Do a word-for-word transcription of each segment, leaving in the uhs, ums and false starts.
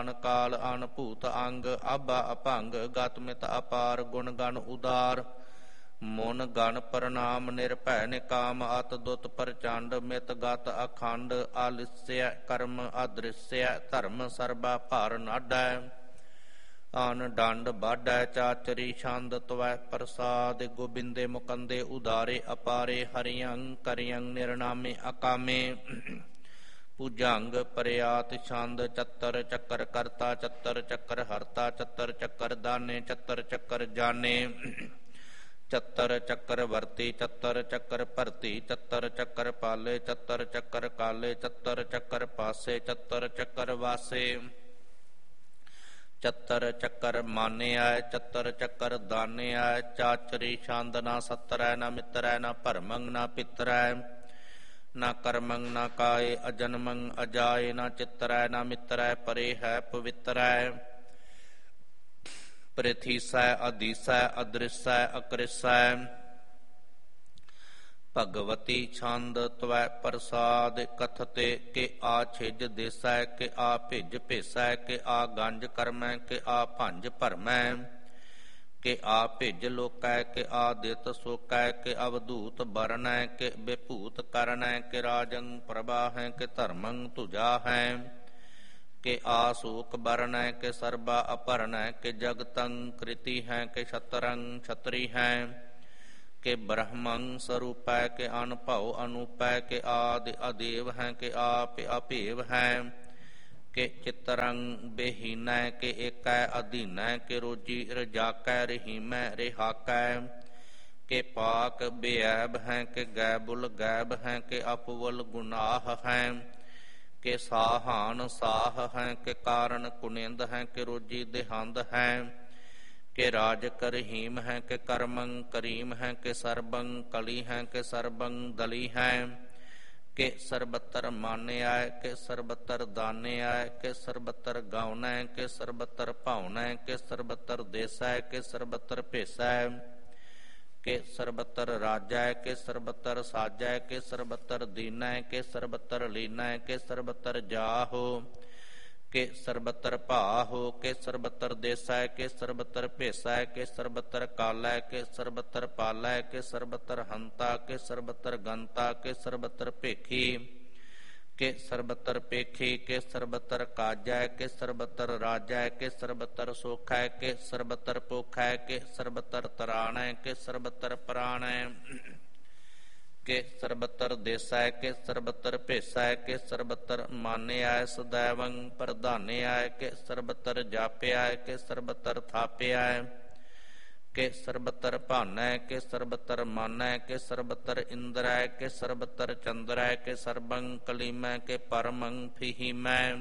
ਆਨ ਕਾਲ ਆਨ ਭੂਤ ਅੰਗ ਆਬਾ ਅਭੰਗ ਗਤ ਮਿਤ ਅਪਾਰ ਗੁਣ ਗਣ ਉਦਾਰ ਮਨ ਗਣ ਪ੍ਰਣਾਮ ਨਿਰਭੈ ਨਿਕਾਮ ਅਤ ਦੁਤ ਪ੍ਰਚੰਡ ਮਿਤ ਗਤ ਅਖੰਡ ਆਲਿਸਯ ਕਰਮ ਅਦ੍ਰਿਸਯ ਧਰਮ ਸਰਬਾ ਭਾਰ ਨਾਢੈ ਆਨ ਡੰਡ ਬਾਢੈ ਚਾਚਰੀ ਛੰਦ ਤਵੈ ਪ੍ਰਸਾਦ ਗੋਬਿੰਦੇ ਮੁਕੰਦੇ ਉਦਾਰੇ ਅਪਾਰੇ ਹਰਿਯੰ ਕਰਿਯੰ ਨਿਰਨਾਮੇ ਅਕਾਮੇ ਭੁਜੰਗ ਪਰਿਆਤ ਛੰਦ ਚੱਤਰ ਚੱਕਰ ਕਰਤਾ ਚੱਤਰ ਚੱਕਰ ਹਰਤਾ ਚੱਤਰ ਚੱਕਰ ਦਾਨੇ ਚੱਤਰ ਚੱਕਰ ਜਾਣੇ ਚੱਤਰ ਚੱਕਰ ਵਰਤੀ ਚੱਤਰ ਚੱਕਰ ਭਰਤੀ ਚੱਤਰ ਚੱਕਰ ਪਾਲੇ ਚੱਤਰ ਚੱਕਰ ਕਾਲੇ ਚੱਤਰ ਚੱਕਰ ਪਾਸੇ ਚੱਤਰ ਚੱਕਰ ਵਾਸੇ ਚੱਤਰ ਚੱਕਰ ਮਾਨਿਆ ਚੱਤਰ ਚੱਕਰ ਦਾਨਿਆ ਚਾਚਰੀ ਛੰਦ ਨਾ ਸਤਰੈ ਨਾ ਮਿੱਤਰੈ ਨਾ ਭਰਮੰ ਨਾ ਪਿਤਰੈ ਨਾ ਕਰਮੰ ਨਾ ਕਾਏ ਅਜਨਮੰ ਅਜਾਏ ਨਾ ਚਿਤਰੈ ਨਾ ਮਿਤਰੈ ਪਰੇ ਹੈ ਪਵਿੱਤਰੈ ਪ੍ਰਥੀਸੈ ਅਧੀਸੈ ਅਦ੍ਰਿਸੈ ਅਕ੍ਰਿਸੈ ਭਗਵਤੀ ਛੰਦ ਤਵੈ ਪ੍ਰਸਾਦ ਕਥਤੇ ਕਿ ਆ ਛਿਜ ਦੇਸੈ ਕਿ ਆ ਭਿਜ ਭੇਸੈ ਕਿ ਆ ਗੰਜ ਕਰਮੈ ਕਿ ਆ ਭੰਜ ਭਰਮੈ ਕਿ ਆ ਭਿਜ ਲੋਕੈ ਕਿ ਆ ਦਿਤ ਸੋਕੈ ਕਿ ਅਵਧੂਤ ਬਰਨੈ ਕਿ ਬਿਭੂਤ ਕਰਨੈ ਕਿ ਰਾਜੰ ਪ੍ਰਭਾਹੈ ਕਿ ਧਰਮੰ ਤੁਜਾ ਹੈ ਕਿ ਆ ਸੂਕ ਬਰਨੈ ਕਿ ਸਰਬਾ ਅਪਰਨੈ ਕਿ ਜਗਤੰ ਕ੍ਰਿਤੀ ਹੈ ਕਿ ਛਤਰੰ ਛਤਰੀ ਹੈ ਕਿ ਬ੍ਰਹਮੰ ਸਰੂਪੈ ਕਿ ਅਨਭਉ ਅਨੂਪੈ ਕਿ ਆਦਿ ਅਦੇਵ ਹੈ ਕਿ ਆਪ ਅਭੇਵ ਹੈ ਕਿ ਚਿਤਰੰ ਬੇਹੀਨੈ ਕਿ ਏਕੈ ਅਧੀਨੈ ਕਿ ਰੋਜੀ ਰਜਾਕੈ ਰਹੀਮੈ ਰਿਹਾਕੈ ਕਿ ਪਾਕ ਬੇਐਬ ਹੈ ਕਿ ਗੈਬੁਲ ਗੈਬ ਹੈ ਕਿ ਅਪਵਲ ਗੁਨਾਹ ਹੈ ਕਿ ਸਾਹਾਨ ਸਾਹ ਹੈ ਕਿ ਕਾਰਨ ਕੁਨਿੰਦ ਹੈ ਕਿ ਰੋਜੀ ਦੇਹੰਦ ਹੈ ਕਿ ਰਾਜ ਕਰਹੀਮ ਹੈ ਕਿ ਕਰਮੰ ਕਰੀਮ ਹੈ ਕਿ ਸਰਬੰ ਕਲੀ ਹੈ ਕਿ ਸਰਬੰ ਦਲੀ ਹੈ ਕਿ ਸਰਬਤਰ ਮਾਨਿਆ ਕਿ ਸਰਬਤਰ ਦਾਨਿਆ ਕਿ ਸਰਬਤਰ ਗਾਉਨੈ ਕਿ ਸਰਬਤਰ ਭਾਉਨੈ ਕਿ ਸਰਬਤਰ ਦੇਸੈ ਕਿ ਸਰਬਤਰ ਭੇਸੈ ਕਿ ਸਰਬਤਰ ਰਾਜੈ ਕਿ ਸਰਬਤਰ ਸਾਜੈ ਕਿ ਸਰਬਤਰ ਦੀਨੈ ਕਿ ਸਰਬਤਰ ਲੀਨੈ ਕਿ ਸਰਬਤਰ ਜਾਹੋ ਕਿ ਸਰਬਤਰ ਭਾਹੋ ਕਿ ਸਰਬਤਰ ਦੇਸੈ ਕਿ ਸਰਬਤਰ ਭੇਸੈ ਕਿ ਸਰਬਤਰ ਕਾਲੈ ਕਿ ਸਰਬਤਰ ਪਾਲੈ ਕਿ ਸਰਬਤਰ ਹੰਤਾ ਕਿ ਸਰਬਤਰ ਗੰਤਾ ਕਿ ਸਰਬਤਰ ਭੇਖੀ ਕਿ ਸਰਬਤਰ ਪੇਖੀ ਕਿ ਸਰਬਤਰ ਕਾਜੈ ਕਿ ਸਰਬਤਰ ਰਾਜੈ ਕਿ ਸਰਬਤਰ ਸੋਖੈ ਕਿ ਸਰਬਤਰ ਪੋਖੈ ਕਿ ਸਰਬਤਰ ਤਰਾਣੈ ਕਿ ਸਰਬਤਰ ਪ੍ਰਾਣੈ ਕਿ ਸਰਬਤਰ ਦੇਸੈ ਕਿ ਸਰਬਤਰ ਭੇਸੈ ਕਿ ਸਰਬਤਰ ਮਾਨਿਆ ਸਦੈਵੰ ਪ੍ਰਧਾਨਿਆ ਕਿ ਸਰਬਤਰ ਜਾਪਿਆ ਕਿ ਸਰਬਤਰ ਥਾਪਿਆ ਕਿ ਸਰਬਤਰ ਭਾਨੈ ਕਿ ਸਰਬਤਰ ਮਾਨੈ ਕਿ ਸਰਬਤਰ ਇੰਦਰੈ ਕਿ ਸਰਬਤਰ ਚੰਦਰੈ ਕਿ ਸਰਬੰ ਕਲੀਮੈ ਕਿ ਪਰਮੰ ਫਹੀਮੈ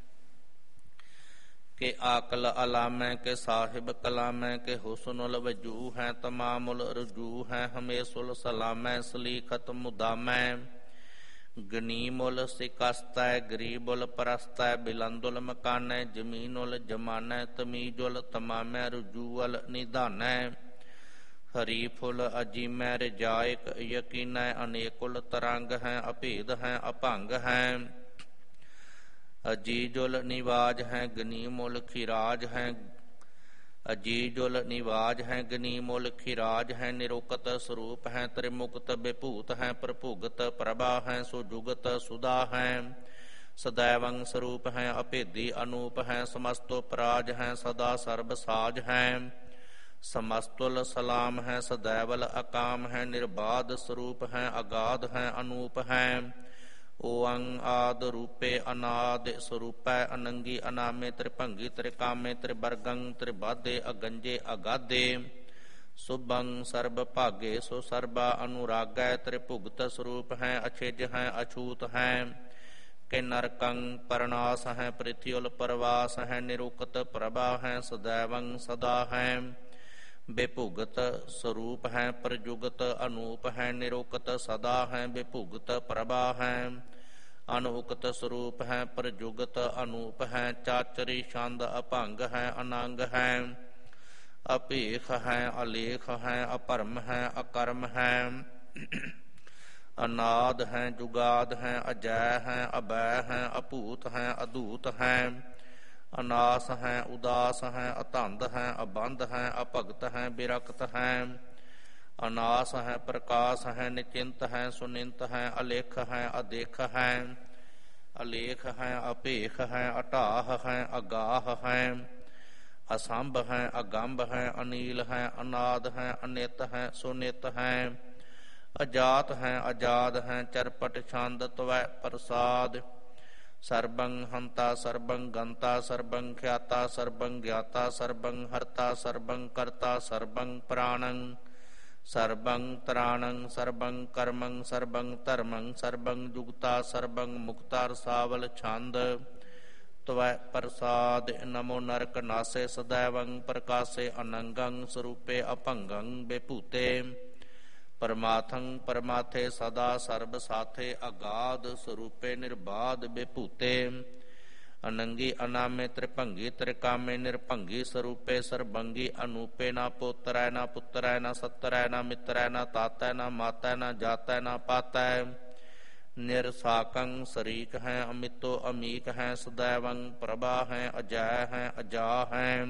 ਕਿ ਆਕਲ ਅਲਾਮੈ ਕਿ ਸਾਹਿਬ ਕਲਾਮੈ ਕਿ ਹੁਸਨੁਲ ਵਜੂ ਹੈ ਤਮਾਮੁਲ ਰਜੂ ਹੈ ਹਮੇਸ਼ੁਲ ਸਲਾਮੈ ਸਲੀਖਤ ਮੁਦਾਮੈ ਗਨੀਮੁਲ ਸਿਕਸਤੈ ਗਰੀਬੁਲ ਪਰਸਤੈ ਬਿਲੰਦੁਲ ਮਕਾਨੈ ਜਮੀਨੁਲ ਜਮਾਨੈ ਤਮੀਜੁਲ ਤਮਾਮੈ ਰਜੂਅਲ ਨਿਧਾਨੈ ਹਰੀਫੁਲ ਅਜੀਮੈ ਰਜਾਇਕ ਯਕੀਨੈ ਅਨੇਕੁਲ ਤਰੰਗ ਹੈ ਅਭੇਦ ਹੈ ਅਭੰਗ ਹੈ ਅਜੀਜੁਲ ਨਿਵਾਜ ਹੈ ਗਨੀਮੁਲ ਖਿਰਾਜ ਹੈ ਅਜੀਜੁਲ ਨਿਵਾਜ ਹੈ ਗਨੀਮੁਲ ਖਿਰਾਜ ਹੈ ਨਿਰੁਕਤ ਸਰੂਪ ਹੈ ਤ੍ਰਿਮੁਕਤ ਬਿਭੂਤ ਹੈ ਪ੍ਰਭੁਗਤ ਪ੍ਰਭਾ ਹੈ ਸੁਜੁਗਤ ਸੁਦਾ ਹੈ ਸਦੈਵੰ ਸਰੂਪ ਹੈ ਅਭੇਦੀ ਅਨੂਪ ਹੈ ਸਮਸਤੋ ਪਰਾਜ ਹੈ ਸਦਾ ਸਰਬ ਸਾਜ ਹੈ ਸਮਸਤੁਲ ਸਲਾਮ ਹੈ ਸਦੈਵਲ ਅਕਾਮ ਹੈ ਨਿਰਬਾਧ ਸਰੂਪ ਹੈ ਅਗਾਧ ਹੈ ਅਨੂਪ ਹੈ ਓਅੰ ਆਦ ਰੂਪੇ ਅਨਾਦ ਸਰੂਪੈ ਅਨੰਗੀ ਅਨਾਮੇ ਤ੍ਰਿਭੰਗੀ ਤ੍ਰਿਕਾਮੇ ਤ੍ਰਿਵਰਗੰ ਤ੍ਰਿਬਾਧੇ ਅਗੰਜੇ ਅਗਾਧੇ ਸੁਭੰ ਸਰਬ ਭਾਗੇ ਸੋ ਸਰਬਾ ਅਨੁਰਾਗੈ ਤ੍ਰਿਭੁਗਤ ਸਰੂਪ ਹੈ ਅਛਿਜ ਹੈ ਅਛੂਤ ਹੈ ਕਿ ਨਰਕੰ ਪਰਨਾਸ ਹੈ ਪ੍ਰਿਥਿਉਲ ਪਰਵਾਸ ਹੈ ਨਿਰੁਕਤ ਪ੍ਰਭਾ ਹੈ ਸਦੈਵੰ ਸਦਾ ਹੈ ਬਿਭੁਗਤ ਸਰੂਪ ਹੈ ਪ੍ਰਜੁਗਤ ਅਨੂਪ ਹੈ ਨਿਰੁਕਤ ਸਦਾ ਹੈ ਬਿਭੁਗਤ ਪ੍ਰਭਾ ਹੈ ਅਨੂਕਤ ਸਰੂਪ ਹੈ ਪ੍ਰਜੁਗਤ ਅਨੂਪ ਹੈ ਚਾਚਰੀ ਛੰਦ ਅਭੰਗ ਹੈ ਅਨੰਗ ਹੈ ਅਭੇਖ ਹੈ ਅਲੇਖ ਹੈ ਅਪਰਮ ਹੈ ਅਕਰਮ ਹੈ ਅਨਾਦ ਹੈ ਜੁਗਾਦ ਹੈ ਅਜੈ ਹੈ ਅਬੈ ਹੈ ਅਭੂਤ ਹੈ ਅਧੂਤ ਹੈ ਅਨਾਸ ਹੈ, ਉਦਾਸ ਹੈ, ਅਧੰਦ ਹੈ, ਅਬੰਧ ਹੈ, ਅਭਗਤ ਹੈ, ਬਿਰਕਤ ਹੈ। ਅਨਾਸ ਹੈ, ਪ੍ਰਕਾਸ਼ ਹੈ, ਨਿਚਿੰਤ ਹੈ, ਸੁਨਿੰਤ ਹੈ, ਅਲੇਖ ਹੈ, ਅਦੇਖ ਹੈ। ਅਲੇਖ ਹੈ, ਅਭੇਖ ਹੈ, ਅਟਾਹ ਹੈ, ਅਗਾਹ ਹੈ। ਅਸੰਭ ਹੈ, ਅਗੰਭ ਹੈ, ਅਨੀਲ ਹੈ, ਅਨਾਦ ਹੈ, ਅਨਿਤ ਹੈ, ਸੁਨਿਤ ਹੈ। ਅਜਾਤ ਹੈ, ਅਜਾਦ ਹੈ, ਚਰਪਟ ਛੰਦ ਤਵੈ ਪ੍ਰਸਾਦ। ਸਰਬੰ ਹੰਤਾ ਸਰਬੰ ਗੰਤਾ ਸਰਬੰ ਖਿਆਤਾ ਸਰਬੰ ਗਿਆਤਾ ਸਰਬੰ ਹਰਤਾ ਸਰਬੰ ਕਰਤਾ ਸਰਬੰ ਪ੍ਰਾਣੰ ਸਰਬੰ ਤਰਾਣੰ ਸਰਬੰ ਕਰਮੰ ਸਰਬੰ ਧਰਮੰ ਸਰਬੰ ਜੁਗਤਾ ਸਰਬੰ ਮੁਕਤਾ ਰਸਾਵਲ ਛੰਦ ਤਵੈ ਪ੍ਰਸਾਦ। ਨਮੋ ਨਰਕ ਨਾਸੇ ਸदैवੰ ਪ੍ਰਕਾਸੇ ਅਨੰਗੰ ਸਰੂਪੇ ਅਭੰਗੰ ਬੇਭੂਤੇ। ਪਰਮਾਥੰ ਪਰਮਾਥੇ ਸਦਾ ਸਰਬ ਸਾਥੇ ਅਗਾਧ ਸਰੂਪੇ ਨਿਰਬਾਧ ਬੇਭੂਤੇ। ਅਨੰਗੀ ਅਨਾਮੇ ਤ੍ਰਿਭੰਗੀ ਤ੍ਰਿਕਾਮੇ ਨਿਰਭੰਗੀ ਸਰੂਪੇ ਸਰਬੰਗੀ ਅਨੂਪੇ। ਨਾ ਪੋਤਰੈ ਨਾ ਪੁੱਤਰੈ ਨਾ ਸੱਤਰੈ ਨਾ ਮਿੱਤਰੈ ਨਾ ਤਾਤੈ ਨਾ ਮਾਤੈ ਨਾ ਜਾਤੈ ਨਾ ਪਾਤੈ। ਨਿਰਸਾਕੰ ਸਰੀਕ ਹੈ ਅਮਿਤੋ ਅਮੀਕ ਹੈ ਸदैवੰ ਪ੍ਰਭਾ ਹੈ ਅਜੈ ਹੈ ਅਜਾ ਹੈ।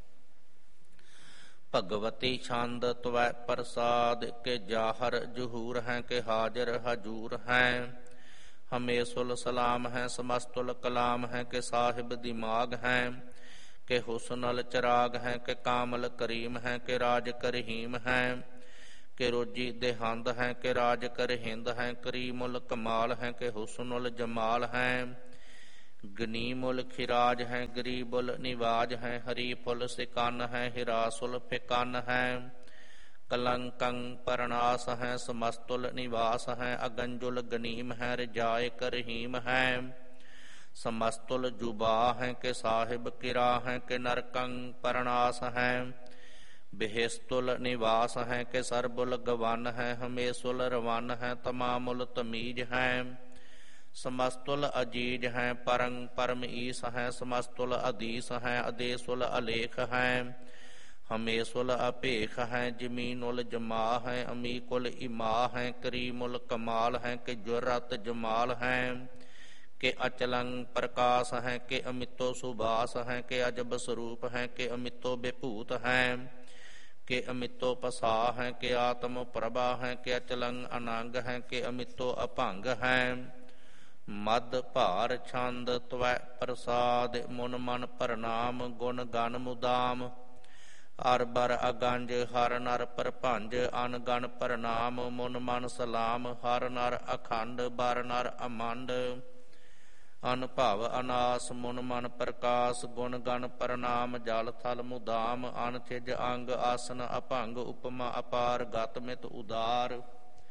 ਭਗਵਤੀ ਛੰਦ ਤਵੈ ਪ੍ਰਸਾਦ ਕੇ ਜਾਹਰ ਜਹੂਰ ਹੈ ਕੇ ਹਾਜ਼ਰ ਹਜੂਰ ਹੈ। ਹਮੇਸ਼ੁਲ ਸਲਾਮ ਹੈ ਸਮਸਤੁਲ ਕਲਾਮ ਹੈ ਕਿ ਸਾਹਿਬ ਦਿਮਾਗ ਹੈ। ਕਿ ਹੁਸਨਲ ਚਰਾਗ ਹੈ ਕਿ ਕਾਮਲ ਕਰੀਮ ਹੈ ਕਿ ਰਾਜ ਕਰਹੀਮ ਹੈ। ਕਿ ਰੋਜੀ ਦੇਹੰਦ ਹੈ ਕਿ ਰਾਜ ਕਰਹਿੰਦ ਹੈ। ਕਰੀਮੁਲ ਕਮਾਲ ਹੈ ਕਿ ਹੁਸਨੁਲ ਜਮਾਲ ਹੈ। ਗਨੀਮੁਲ ਖਿਰਾਜ ਹੈ ਗਰੀਬੁਲ ਨਿਵਾਜ ਹੈ। ਹਰੀਫੁਲ ਸਿਕਨ ਹੈ ਹਿਰਾਸੁਲ ਫਿਕਨ ਹੈ। ਕਲੰਕੰ ਪਰਨਾਸ ਹੈ ਸਮਸਤੁਲ ਨਿਵਾਸ ਹੈ। ਅਗੰਜੁਲ ਗਨੀਮ ਹੈ ਰਜਾਇ ਕਰਹੀਮ ਹੈ। ਸਮਸਤੁਲ ਜੁਬਾ ਹੈ ਕਿ ਸਾਹਿਬ ਕਿਰਾ ਹੈ ਕਿ ਨਰਕੰ ਪਰਨਾਸ ਹੈ। ਬਿਹਿਸਤੁਲ ਨਿਵਾਸ ਹੈ ਕਿ ਸਰਬੁਲ ਗਵਨ ਹੈ। ਹਮੇਸ਼ੁਲ ਰਵਨ ਹੈ ਤਮਾਮੁਲ ਤਮੀਜ ਹੈ। ਸਮਸਤੁਲ ਅਜੀਜ ਹੈ ਪਰੰ ਪਰਮ ਈਸ ਹੈ। ਸਮਸਤੁਲ ਅਧੀਸ ਹੈ ਅਦੇਸੁਲ ਅਲੇਖ ਹੈ। ਹਮੇਸ਼ੁਲ ਅਭੇਖ ਹੈ ਜਮੀਨੁਲ ਜਮਾ ਹੈ। ਅਮੀਕੁਲ ਇਮਾ ਹੈ ਕਰੀਮੁਲ ਕਮਾਲ ਹੈ ਕਿ ਜੁਰਤ ਜਮਾਲ ਹੈ। ਕਿ ਅਚਲੰ ਪ੍ਰਕਾਸ਼ ਹੈ ਕਿ ਅਮਿਤੋ ਸੁਭਾਸ ਹੈ। ਕਿ ਅਜਬ ਸਰੂਪ ਹੈ ਕਿ ਅਮਿਤੋ ਬੇਭੂਤ ਹੈ। ਕਿ ਅਮਿਤੋ ਪਸਾ ਹੈ ਕਿ ਆਤਮ ਪ੍ਰਭਾ ਹੈ। ਕਿ ਅਚਲੰ ਅਨੰਗ ਹੈ ਕਿ ਅਮਿਤੋ ਅਭੰਗ ਹੈ। ਮਦ ਭਾਰ ਛੰਦ ਤਵੈ ਪ੍ਰਸਾਦ ਮੁਨ ਮਨ ਪ੍ਰਣਾਮ ਗੁਣ ਗਨ ਮੁਦਾਮ। ਅਰ ਬਰ ਅਗੰਜ ਹਰ ਨਰ ਪਰਭੰਜ ਅਨ ਗਨ ਪ੍ਰਣਾਮ। ਮੁਨ ਮਨ ਸਲਾਮ ਹਰ ਨਰ ਅਖੰਡ ਬਰ ਨਰ ਅਮੰਡ। ਅਨਭਵ ਅਨਾਸ ਮੁਨ ਮਨ ਪ੍ਰਕਾਸ਼ ਗੁਣ ਗਨ ਪ੍ਰਣਾਮ। ਜਲ ਥਲ ਮੁਦਾਮ ਅਨ ਚਿਜ ਅੰਗ ਆਸਨ ਅਭੰਗ ਉਪਮਾ ਅਪਾਰ ਗਤ ਮਿਤ ਉਦਾਰ।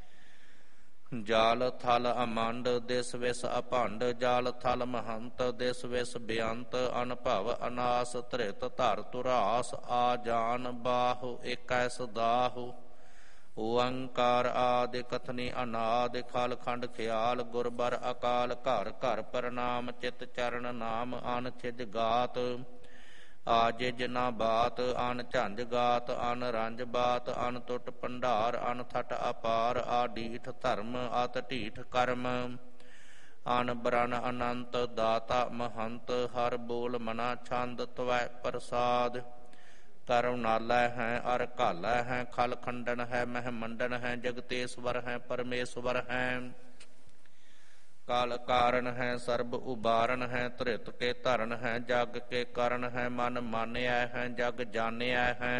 ਜਾਲ ਥਲ ਅਮੰਡ ਦਿਸ ਵਿਸ ਅਭੰਡ ਜਾਲ ਥਲ ਮਹੰਤ ਦਿਸ ਵਿਸ ਬੇਅੰਤ। ਅਨਭਵ ਅਨਾਸ ਧ੍ਰਿਤ ਧਰ ਧੁਰਾਸ ਆ ਜਾਨ ਬਾਹੁ ਏਕੈ ਸਦਾਹੁ। ਓੰਕਾਰ ਆਦਿ ਕਥਨੀ ਅਨਾਦਿ ਖਲ ਖੰਡ ਖਿਆਲ ਗੁਰਬਰ ਅਕਾਲ ਘਰ ਘਰ ਪ੍ਰਣਾਮ। ਚਿਤ ਚਰਨ ਨਾਮ ਅਨ ਛਿਜ ਗਾਤ ਆਜਿਜ ਨਾ ਬਾਤ। ਅਨ ਝੰਜ ਗਾਤ ਅਨ ਰੰਜ ਬਾਤ ਅਨ ਟੁੱਟ ਭੰਡਾਰ ਅਨ ਥਟ ਅਪਾਰ। ਆ ਡੀਠ ਧਰਮ ਅਤ ਢੀਠ ਕਰਮ ਅਨ ਬਰਨ ਅਨੰਤ ਦਾਤਾ ਮਹੰਤ। ਹਰ ਬੋਲ ਮਨਾ ਛੰਦ ਤਵੈ ਪ੍ਰਸਾਦ। ਕਰੁਣਾਲੈ ਹੈ ਅਰ ਘਾਲੈ ਹੈ ਖਲ ਖੰਡਨ ਹੈ ਮਹਿ ਮੰਡਨ ਹੈ। ਜਗਤੇਸ਼ਵਰ ਹੈ ਪਰਮੇਸ਼ਵਰ ਹੈ। ਕਾਲ ਕਾਰਨ ਹੈ ਸਰਬ ਉਬਾਰਨ ਹੈ। ਧ੍ਰਿਤ ਕੇ ਧਰਨ ਹੈ ਜਗ ਕੇ ਕਰਨ ਹੈ। ਮਨ ਮਾਨਿਆ ਹੈ ਜਗ ਜਾਣਿਆ ਹੈ।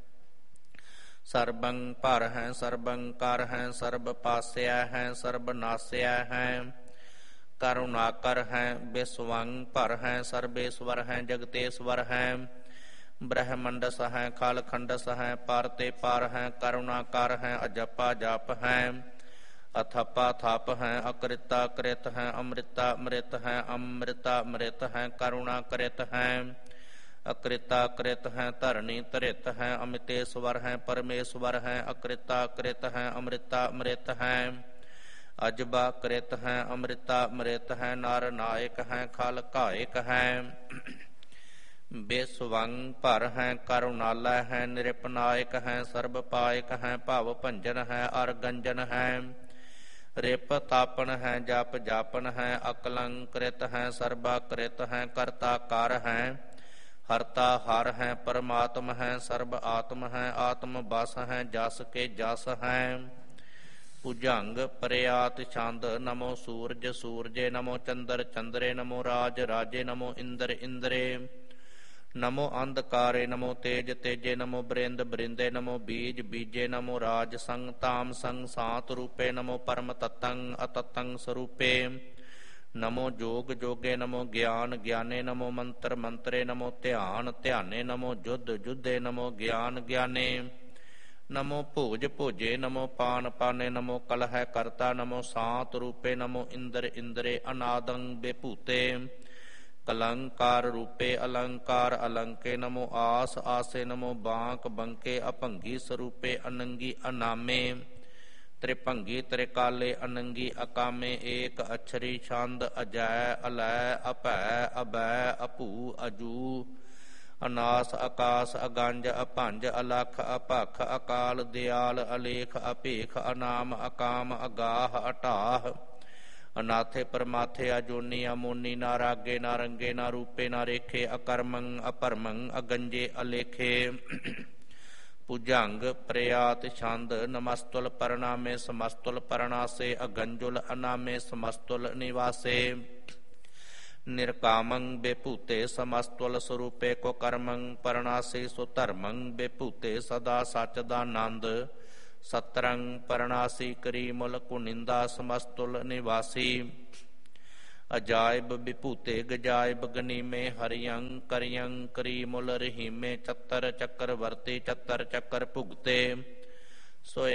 ਸਰਬੰ ਭਰ ਹੈ ਸਰਬੰ ਕਰ ਹੈ ਸਰਬ ਪਾਸਿਆ ਹੈ ਸਰਬ ਨਾਸਿਆ ਹੈ। ਕਰੁਣਾਕਰ ਹੈ ਬਿਸਵੰ ਭਰ ਹੈ ਸਰਬੇਸ਼ਵਰ ਹੈ ਜਗਤੇਸ਼ਵਰ ਹੈ। ਬ੍ਰਹਮੰਡਸ ਹੈ ਖਲ ਖੰਡਸ ਹੈ ਪਰ ਤੇ ਪਰ ਹੈ। ਕਰੁਣਾਕਰ ਹੈ ਅਜਪਾ ਜਪ ਹੈ। ਅਥਪਾ ਥਪ ਹੈ ਅਕ੍ਰਿਤਾ ਕ੍ਰਿਤ ਹੈ। ਅੰਮ੍ਰਿਤਾ ਅੰਮ੍ਰਿਤ ਹੈ ਅੰਮ੍ਰਿਤਾ ਅੰਮ੍ਰਿਤ ਹੈ। ਕਰੁਣਾ ਕ੍ਰਿਤ ਹੈ ਅਕ੍ਰਿਤਾ ਕ੍ਰਿਤ ਹੈ। ਧਰਣੀ ਧਰਿਤ ਹੈ ਅਮਿਤੇਸ਼ਵਰ ਹੈ ਪਰਮੇਸ਼ਵਰ ਹੈ। ਅਕ੍ਰਿਤਾ ਕ੍ਰਿਤ ਹੈ ਅੰਮ੍ਰਿਤਾ ਅੰਮ੍ਰਿਤ ਹੈ। ਅਜਬਾ ਕ੍ਰਿਤ ਹੈ ਅੰਮ੍ਰਿਤਾ ਅੰਮ੍ਰਿਤ ਹੈ। ਨਰ ਨਾਇਕ ਹੈ ਖਲ ਘਾਇਕ ਹੈ। ਬੇਸਵੰ ਭਰ ਹੈ ਕਰੁਣਾਲੈ ਹੈ ਨਿਰਪਨਾਇਕ ਹੈ। ਸਰਬ ਪਾਇਕ ਹੈ ਭਵ ਭੰਜਨ ਹੈ ਅਰ ਗੰਜਨ ਹੈ। ਰਿਪ ਤਾਪਨ ਹੈ ਜਪ ਜਾਪਨ ਹੈ ਅਕਲੰਕ੍ਰਿਤ ਹੈ ਸਰਬਾ ਕ੍ਰਿਤ ਹੈ ਕਰਤਾ ਕਰ ਹੈ ਹਰਤਾ ਹਰ ਹੈ ਪਰਮਾਤਮ ਹੈ ਸਰਬ ਆਤਮ ਹੈ ਆਤਮ ਬਸ ਹੈ ਜਸ ਕੇ ਜਸ ਹੈ ਭੁਜੰਗ ਪ੍ਰਿਆਤ ਛੰਦ ਨਮੋ ਸੂਰਜ ਸੂਰਜੇ ਨਮੋ ਚੰਦਰ ਚੰਦਰੇ ਨਮੋ ਰਾਜ ਰਾਜੇ ਨਮੋ ਇੰਦਰ ਇੰਦਰੇ ਨਮੋ ਅੰਧਕਾਰੇ ਨਮੋ ਤੇਜ ਤੇਜੇ ਨਮੋ ਬ੍ਰਿੰਦ ਬ੍ਰਿੰਦੇ ਨਮੋ ਬੀਜ ਬੀਜੇ ਨਮੋ ਰਾਜ ਸੰਗ ਤਾਮ ਸੰਗ ਸਾਤ ਰੂਪੇ ਨਮੋ ਪਰਮ ਤਤੰ ਅਤਤੰ ਸਰੂਪੇ ਨਮੋ ਜੋਗ ਜੋਗੇ ਨਮੋ ਗਿਆਨ ਗਿਆਨੇ ਨਮੋ ਮੰਤਰ ਮੰਤਰੇ ਨਮੋ ਧਿਆਨ ਧਿਆਨੇ ਨਮੋ ਜੁਧ ਜੁਧੇ ਨਮੋ ਗਿਆਨ ਗਿਆਨੇ ਨਮੋ ਭੋਜ ਭੋਜੇ ਨਮੋ ਪਾਨ ਪਾਨੇ ਨਮੋ ਕਲਹਿ ਕਰਤਾ ਨਮੋ ਸਾਤ ਰੂਪੇ ਨਮੋ ਇੰਦਰ ਇੰਦਰੇ ਅਨਾਦੰ ਬੇਭੂਤੇ ਕਲੰਕਾਰ ਰੂਪੇ ਅਲੰਕਾਰ ਅਲੰਕੇ ਨਮੋ ਆਸ ਆਸੇ ਨਮੋ ਬਾਂਕ ਬੰਕੇ ਅਭੰਗੀ ਸਰੂਪੇ ਅਨੰਗੀ ਅਨਾਮੇ ਤ੍ਰਿਭੰਗੀ ਤ੍ਰਿਕਾਲੇ ਅਨੰਗੀ ਅਕਾਮੇ ਏਕ ਅਛਰੀ ਛੰਦ ਅਜੈ ਅਲੈ ਅਭੈ ਅਬੈ ਅਭੂ ਅਜੂ ਅਨਾਸ ਆਕਾਸ ਅਗੰਜ ਅਭੰਜ ਅਲਖ ਅਭਖ ਅਕਾਲ ਦਿਆਲ ਅਲੇਖ ਅਭੇਖ ਅਨਾਮ ਅਕਾਮ ਅਗਾਹ ਅਟਾਹ ਅਨਾਥੇ ਪਰਮਾਥੇ ਅਜੋਨੀ ਅਮੋਨੀ ਨਾ ਰਾਗੇ ਨਾ ਰੰਗੇ ਨਾ ਰੂਪੇ ਨਾ ਰੇਖੇ ਅਕਰਮੰ ਅਪਰਮੰ ਅਗੰਜੇ ਅਲੇਖੇ ਭੁਜੰਗ ਪ੍ਰਿਆਤ ਛੰਦ ਨਮਸਤੁਲ ਪਰਨਾਮੇ ਸਮਸਤੁਲ ਪਰਨਾਸੇ ਅਗੰਜੁਲ ਅਨਾਮੇ ਸਮਸਤੁਲ ਨਿਵਾਸੇ ਨਿਰਕਾਮੰ ਬੇਭੂਤੇ ਸਮਸਤੁਲ ਸਰੂਪੇ ਕੋ ਕਰਮੰ ਪਰਨਾਸੇ ਸੋ ਧਰਮੰ ਬੇਭੂਤੇ ਸਦਾ ਸਚ ਦਾ ਆਨੰਦ ਸਤਰੰ ਪਰਨਾਸੀ ਕਰੀ ਮੁਲ ਕੁਨਿੰਦਾ ਸਮਸਤੁਲ ਨਿਵਾਸੀ ਅਜਾਇਬ ਵਿਭੂਤੇ ਗਜਾਇਬ ਗਨੀਮੇ ਹਰਿਯੰ ਕਰਿਯੰ ਕਰੀ ਮੁਲ ਰਹੀਮੇ ਚੱਤਰ ਚੱਕਰ ਵਰਤੇ ਚੱਤਰ ਚੱਕਰ ਭੁਗਤੇ ਸੋ